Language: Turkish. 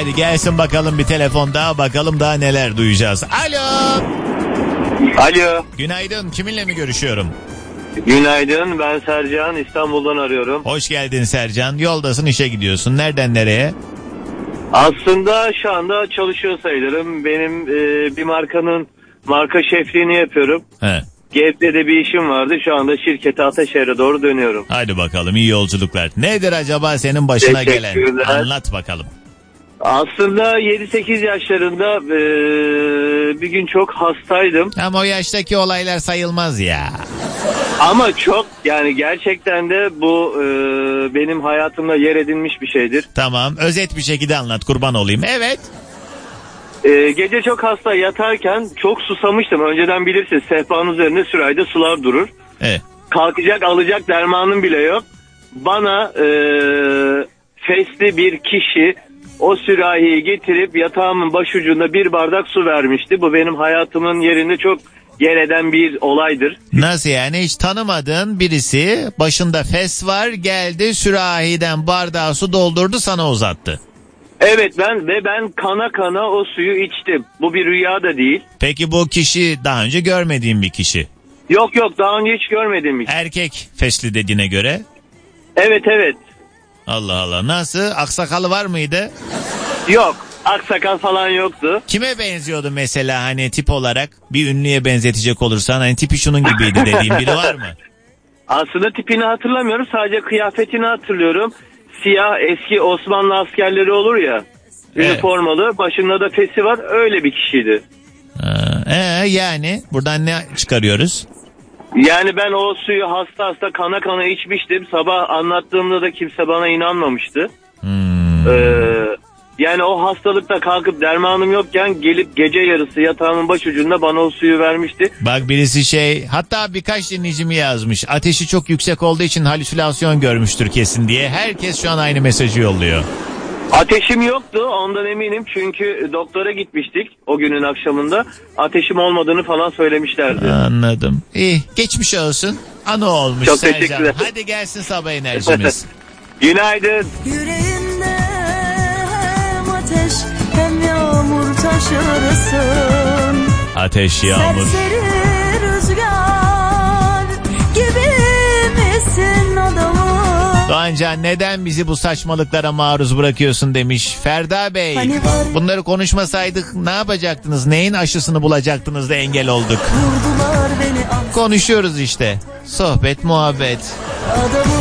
Hadi gelsin bakalım bir telefon daha, bakalım daha neler duyacağız. Alo. Alo. Günaydın, kiminle mi görüşüyorum? Günaydın, ben Sercan, İstanbul'dan arıyorum. Hoş geldin Sercan. Yoldasın, işe gidiyorsun. Nereden nereye? Aslında şu anda çalışıyor sayılırım. Benim bir markanın marka şefliğini yapıyorum. He. Gebze'de bir işim vardı. Şu anda şirkete Ataşehir'e doğru dönüyorum. Hadi bakalım, iyi yolculuklar. Nedir acaba senin başına gelen? Anlat bakalım. Aslında 7-8 yaşlarında bir gün çok hastaydım. Ama o yaştaki olaylar sayılmaz ya. Ama çok, yani gerçekten de bu benim hayatımda yer edinmiş bir şeydir. Tamam, özet bir şekilde anlat, kurban olayım. Evet. Gece çok hasta yatarken çok susamıştım. Önceden bilirsiniz, sehpanın üzerinde sürahide sular durur. Evet. Kalkacak alacak dermanım bile yok. Bana fesli bir kişi o sürahiyi getirip yatağımın başucunda bir bardak su vermişti. Bu benim hayatımın yerinde çok yer eden bir olaydır. Nasıl yani? Hiç tanımadığın birisi, başında fes var, geldi sürahiden bardağı su doldurdu, sana uzattı. Evet, ben kana kana o suyu içtim. Bu bir rüya da değil. Peki bu kişi daha önce görmediğin bir kişi? Yok daha önce hiç görmedim hiç. Erkek fesli dediğine göre. Evet. Allah Allah, nasıl? Aksakalı var mıydı? Yok, aksakal falan yoktu. Kime benziyordu mesela, hani tip olarak? Bir ünlüye benzetecek olursan, hani tipi şunun gibiydi dediğin biri var mı? Aslında tipini hatırlamıyorum, sadece kıyafetini hatırlıyorum. Siyah, eski Osmanlı askerleri olur ya, evet. Üniformalı, başında da fesi var, öyle bir kişiydi. Yani buradan ne çıkarıyoruz? Yani ben o suyu hasta kana kana içmiştim. Sabah anlattığımda da kimse bana inanmamıştı. Yani o hastalıkta kalkıp dermanım yokken gelip gece yarısı yatağımın başucunda bana o suyu vermişti. Bak birisi hatta birkaç dinleyicimi yazmış. Ateşi çok yüksek olduğu için halüsinasyon görmüştür kesin diye. Herkes şu an aynı mesajı yolluyor. Ateşim yoktu, ondan eminim, çünkü doktora gitmiştik o günün akşamında. Ateşim olmadığını falan söylemişlerdi. Anladım. İyi, geçmiş olsun. Anı olmuş çok Sercan. Teşekkürler. Hadi gelsin sabah enerjimiz. Günaydın. Yüreğimde hem ateş hem yağmur taşırsın. Ateş, yağmur. Serseri rüzgar gibi misin adamım? Doğancan, neden bizi bu saçmalıklara maruz bırakıyorsun demiş. Ferda Bey, bunları konuşmasaydık ne yapacaktınız? Neyin aşısını bulacaktınız da engel olduk? Konuşuyoruz işte. Sohbet, muhabbet. Adamım.